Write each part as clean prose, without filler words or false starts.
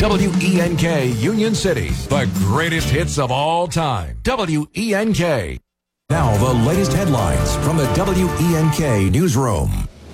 WENK Union City, the greatest hits of all time. WENK. Now the latest headlines from the WENK newsroom.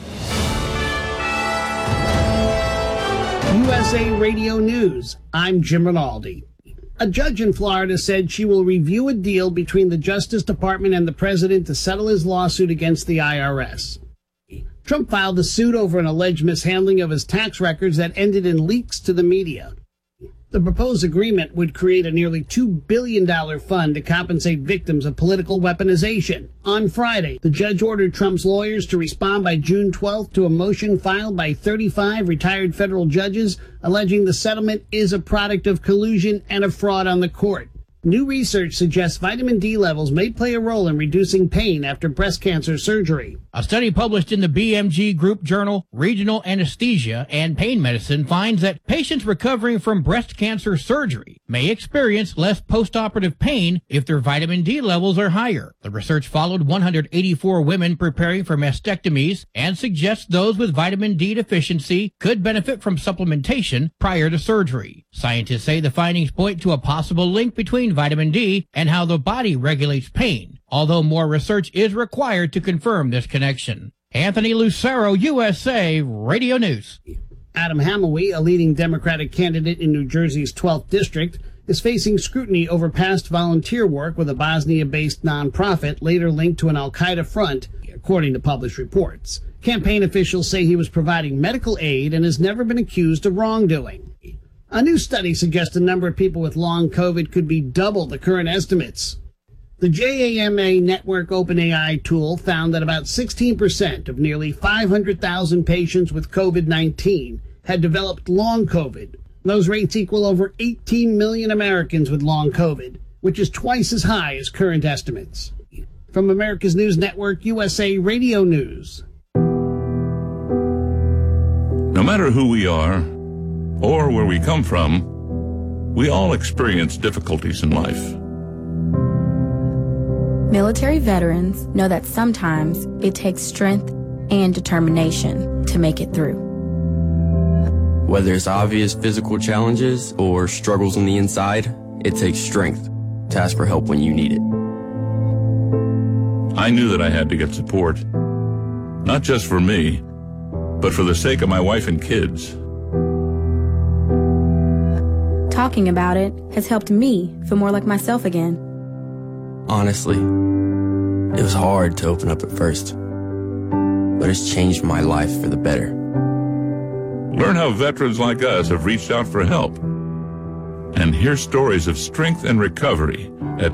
USA Radio News. I'm Jim Rinaldi. A judge in Florida said she will review a deal between the Justice Department and the president to settle his lawsuit against the IRS. Trump filed a suit over an alleged mishandling of his tax records that ended in leaks to the media. The proposed agreement would create a nearly $2 billion fund to compensate victims of political weaponization. On Friday, the judge ordered Trump's lawyers to respond by June 12th to a motion filed by 35 retired federal judges alleging the settlement is a product of collusion and a fraud on the court. New research suggests vitamin D levels may play a role in reducing pain after breast cancer surgery. A study published in the BMG Group journal Regional Anesthesia and Pain Medicine finds that patients recovering from breast cancer surgery may experience less postoperative pain if their vitamin D levels are higher. The research followed 184 women preparing for mastectomies and suggests those with vitamin D deficiency could benefit from supplementation prior to surgery. Scientists say the findings point to a possible link between vitamin D and how the body regulates pain, although more research is required to confirm this connection. Anthony Lucero, USA Radio News. Adam Hamilton, a leading Democratic candidate in New Jersey's 12th district, is facing scrutiny over past volunteer work with a Bosnia-based nonprofit later linked to an al-Qaeda front, according to published reports. Campaign officials say he was providing medical aid and has never been accused of wrongdoing. A new study suggests the number of people with long COVID could be double the current estimates. The JAMA Network OpenAI tool found that about 16% of nearly 500,000 patients with COVID-19 had developed long COVID. Those rates equal over 18 million Americans with long COVID, which is twice as high as current estimates. From America's News Network, USA Radio News. No matter who we are or where we come from, we all experience difficulties in life. Military veterans know that sometimes it takes strength and determination to make it through. Whether it's obvious physical challenges or struggles on the inside, it takes strength to ask for help when you need it. I knew that I had to get support, not just for me, but for the sake of my wife and kids. Talking about it has helped me feel more like myself again. Honestly, it was hard to open up at first, but it's changed my life for the better. Learn how veterans like us have reached out for help, and hear stories of strength and recovery at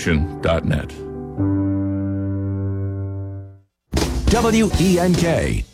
MakeTheConnection.net. WENK.